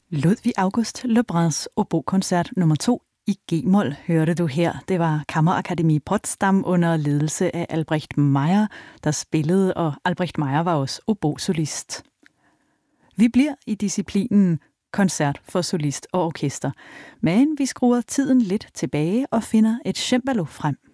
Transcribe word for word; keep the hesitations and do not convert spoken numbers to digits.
Ludwig August Le Bruns obokoncert nummer to i G-mol hørte du her. Det var Kammerakademie Potsdam under ledelse af Albrecht Meyer, der spillede, og Albrecht Meyer var også obosolist. Vi bliver i disciplinen koncert for solist og orkester, men vi skruer tiden lidt tilbage og finder et cembalo frem.